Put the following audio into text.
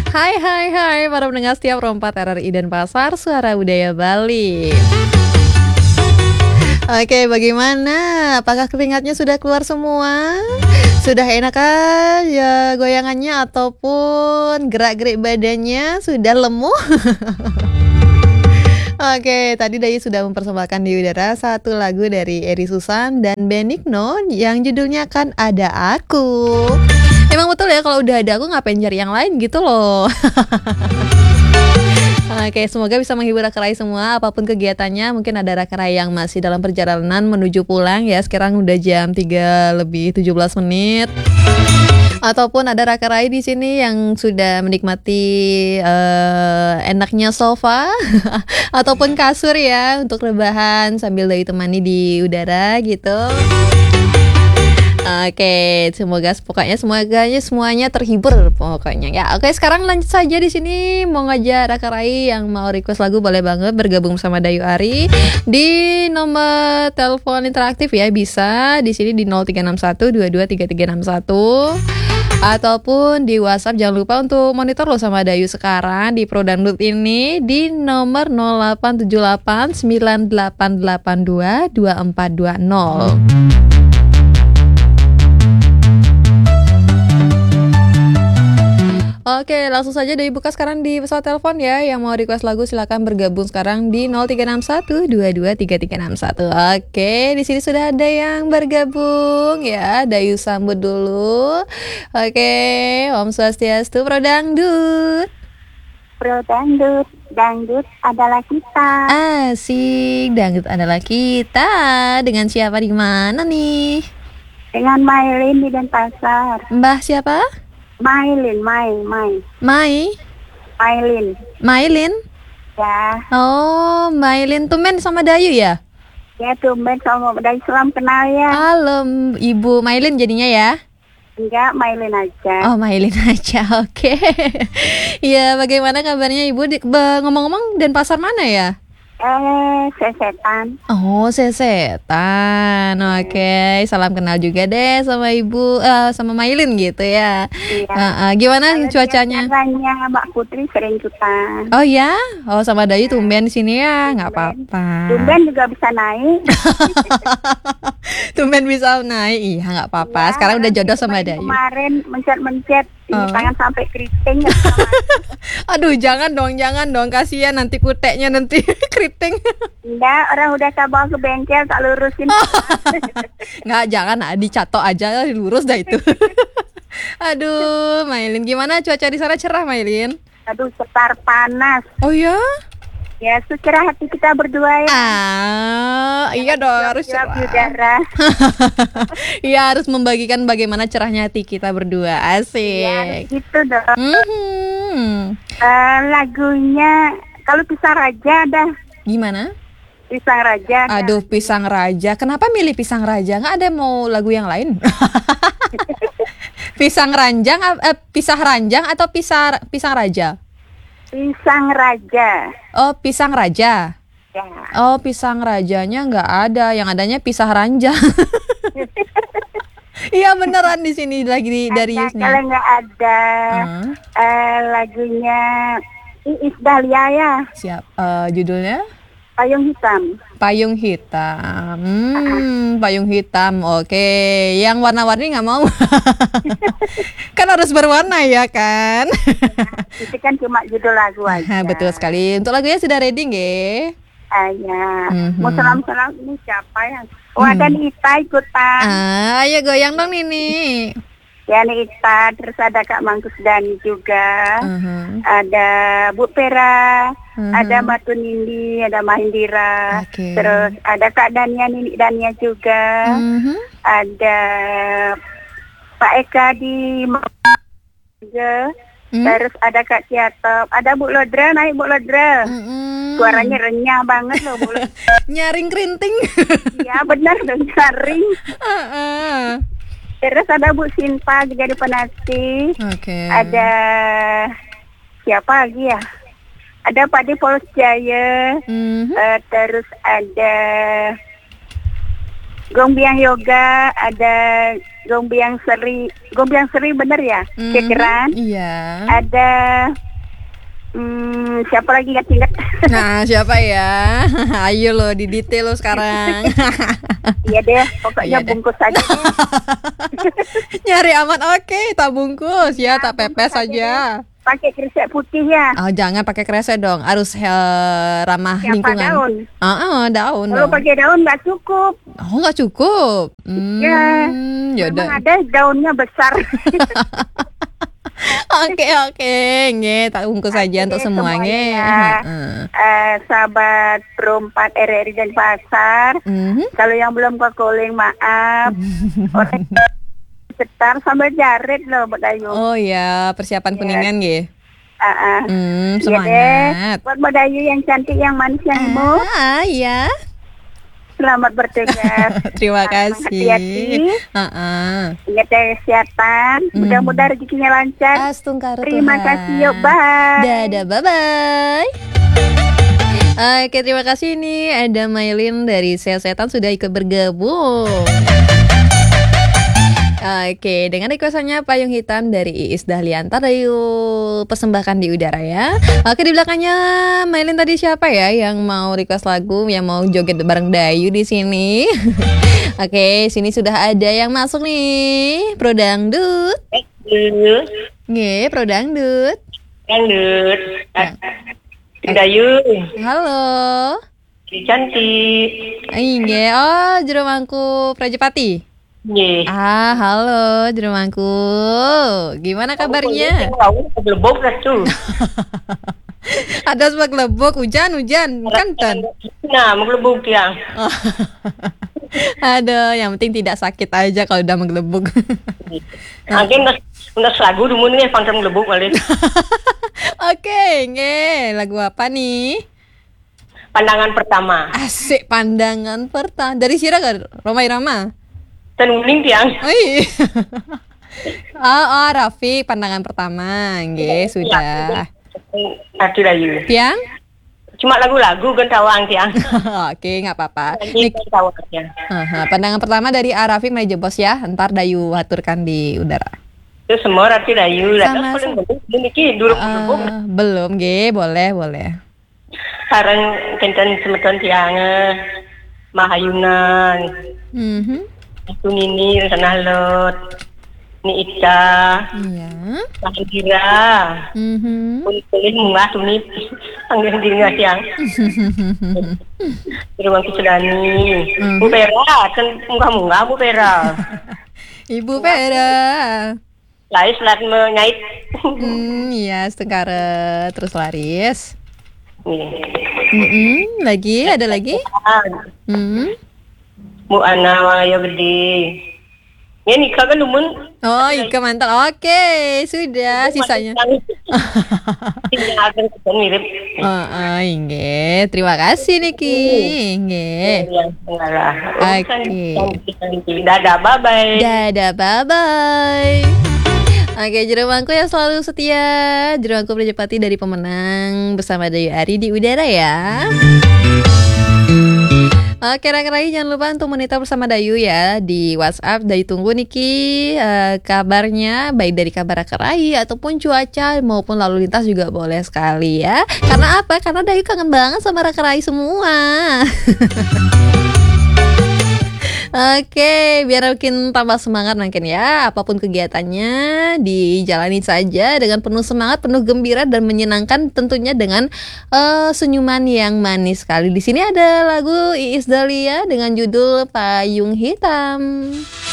Hai para pendengar setiap Rompat RRI dan Pasar Suara Budaya Bali. Oke, bagaimana? Apakah keringatnya sudah keluar semua? Sudah enak aja goyangannya ataupun gerak-gerik badannya sudah lemu? Oke, tadi Dayu sudah mempersembahkan di udara satu lagu dari Eri Susan dan Benigno yang judulnya Kan Ada Aku. Emang betul ya, kalau udah ada aku ngapain cari yang lain gitu loh. Oke, semoga bisa menghibur Rakerai semua apapun kegiatannya. Mungkin ada Rakerai yang masih dalam perjalanan menuju pulang ya. Sekarang udah jam 3 lebih 17 menit. Ataupun ada Rakerai di sini yang sudah menikmati enaknya sofa ataupun kasur ya untuk rebahan sambil Dayu temani di udara gitu. Oke, semoga semuanya terhibur pokoknya ya. Oke, sekarang lanjut saja di sini mau ngajak Rakerai yang mau request lagu boleh banget bergabung sama Dayu Ari di nomor telepon interaktif ya, bisa di sini di 0361223361 ataupun di WhatsApp. Jangan lupa untuk monitor lo sama Dayu sekarang di Pro Dangdut ini di nomor 087898822420. Oke, langsung saja Dayu buka sekarang di pesawat telepon ya. Yang mau request lagu silakan bergabung sekarang di 0361223361. Oke, di sini sudah ada yang bergabung ya. Dayu sambut dulu. Oke, Om Swastiastu, Pro Dangdut. Pro Dangdut, dangdut adalah kita. Asik, dangdut adalah kita. Dengan siapa di mana nih? Dengan Mailin di Denpasar. Mbah siapa? Mailin. Mailin? Ya. Oh, Mailin tumben sama Dayu ya? Ya tumben sama dari Islam kenal ya. Halo, Ibu Mailin jadinya ya? Enggak, Mailin aja. Oh, Mailin aja, oke. Ya, bagaimana kabarnya Ibu? Ngomong-ngomong Denpasar mana ya? Sesetan. Oh, Sesetan. Oke, salam kenal juga deh sama Ibu, sama Mailin gitu ya. Iya. Gimana Kalau cuacanya? Caranya Mbak Putri sering ikutan. Oh ya? Oh, sama Dayu tumben di sini ya, nggak apa-apa. Tumben juga bisa naik. Tumben bisa naik, iya nggak apa-apa. Ya, sekarang udah jodoh sama Dayu. Kemarin mencet tangan sampai keriting. Aduh, jangan dong, kasihan nanti kuteknya nanti keriting. Enggak, orang udah saya bawa ke bengkel tak lurusin. Nggak, jangan, dicatok aja lurus dah itu. Aduh, Mailin, gimana cuaca di sana? Cerah, Mailin? Aduh, setar panas. Oh ya? Ya, cerah hati kita berdua ya. Iya dong, harus cerah. Udara. Iya, harus membagikan bagaimana cerahnya hati kita berdua. Asik. Ya, gitu dong. Lagunya kalau Pisang Raja dah. Gimana? Pisang Raja. Aduh, Pisang Raja. Kenapa milih Pisang Raja? Nggak ada mau lagu yang lain? Pisang ranjang, pisang ranjang atau pisang raja? Pisang Raja. Oh, Pisang Raja. Ya. Oh, Pisang Rajanya nggak ada. Yang adanya Pisah Ranjang. Iya beneran di sini lagi dari Yusni. Kalau nggak ada lagunya Iis Dahlia ya. Siap. Judulnya? Payung Hitam. Payung Hitam. Payung Hitam. Oke. Yang warna-warni nggak mau. Kan harus berwarna ya kan? Itu kan cuma judul lagu aja. Betul sekali. Untuk lagunya sudah ready nggih? Ya. Mau salam-salam ini siapa yang? Oh, ada Nita ikutan. Ayo goyang dong Nini. Ya, Nita, terus ada Kak Mangkus Dani juga. Ada Bu Pera, ada Mbak Tunindi, ada Mahindira. Terus ada Kak Dania, Nini Dania juga. Ada Pak Eka di juga. Terus ada Kak Ciatop, ada Bu Lodra, naik Bu Lodra. Suaranya renyah banget loh Bu Lodra. Nyaring kerinting. Iya benar dong, nyaring. Terus ada Bu Sinta juga di Penati. Ada siapa lagi ya? Ada Pak Di Polos Jaya. Terus ada Gombiang yoga, ada Gombiang Seri bener ya? Kekeran. Iya. Ada siapa lagi nggak ingat? Nah, siapa ya? Ayo lo di detail lo sekarang. Iya deh, pokoknya bungkus aja. Nyari aman, oke, tak bungkus ya, tak pepes aja. Pakai kresek putih ya. Oh, jangan pakai kresek dong, harus ramah lingkungan. Daun. Daun. Kalau pakai daun nggak cukup. Oh, nggak cukup. Ya. Yaudah. Memang ada daunnya besar. Oke, nge, tak bungkus saja untuk semuanya. Sahabat Pro 4 RRI dan Pasar. Kalau yang belum ke calling, maaf. Orang setar sambil jaret loh, Mbak Dayu. Oh ya, persiapan Kuningan ya. Semangat. Buat Mbak Dayu yang cantik, yang manis, yang imut. Iya. Selamat bertugas. Terima kasih. Hati-hati. Jaga kesehatan. Mudah-mudahan rezekinya lancar. Astungkara Terima Tuhan. kasih, yuk, bye. Dadah, bye-bye. Oke, terima kasih nih. Ada Maylin dari Setan sudah ikut bergabung. Oke, dengan requestannya Payung Hitam dari Iis Dahliantar, yuk persembahkan di udara ya. Oke, di belakangnya Maylin tadi siapa ya yang mau request lagu, yang mau joget bareng Dayu di sini? Oke, sini sudah ada yang masuk nih. Pro Dangdut. Nge, Pro Dangdut. Dangdut. Dayu. Halo. Cantik. Nge, oh jero mangku Prajapati. Nggih. Halo Jerumangku. Gimana kabarnya? Gelebok tuh. Ada sebab gelebok, hujan, kanton. Nah, menggelebok ya. Aduh, yang penting tidak sakit aja kalau udah menggelebok. Mungkin udah lagu dulu nih pantang gelebok kali. Oke, nge, lagu apa nih? Pandangan pertama. Asik, pandangan pertama. Dari Sira kan? Roma Irama. Tenuning tiang. Rafiq, pandangan pertama, nggih, sudah. Hati Dayu. Tiang? Cuma lagu-lagu kan tawang tiang. Oke, nggak apa-apa. Ini tawang tiang. Pandangan pertama dari Rafiq meja bos ya. Ntar Dayu aturkan di udara. Itu semua Hati Dayu. Sama. Dulu belum, nggih, boleh. Sekarang kenten semeton tiang Mahayunan. Itu Nini Tanah Lot, ni Ika, iya, Mahindira, Kulit Munga Tuni, panggil diri siang. Di rumah Kisudani, Bu Pera, kan Munga Bu Pera. Ibu Pera. Laris lat menyait. Iya, setengkara terus laris. Lagi, ada lagi? Bu Ana Walayo Gede. Ya nikah kan lumun. Oh, Ika mantap. Oke, sudah sisanya. Tinggal kan mirip. Inge. Terima kasih Niki. Inge. Oke. Dadah, bye-bye. Dadah, bye-bye. Oke, Jerumangku yang selalu setia. Jerumangku Prajapati dari pemenang bersama Dayu Ari di udara ya. Oke, Rai jangan lupa untuk menita bersama Dayu ya di WhatsApp. Dayu tunggu Niki kabarnya, baik dari kabar Rai ataupun cuaca maupun lalu lintas juga boleh sekali ya. Karena apa? Karena Dayu kangen banget sama Rai semua. Oke, biar makin tambah semangat mungkin ya. Apapun kegiatannya dijalani saja dengan penuh semangat, penuh gembira dan menyenangkan, tentunya dengan senyuman yang manis sekali. Di sini ada lagu Iis Dahlia dengan judul Payung Hitam.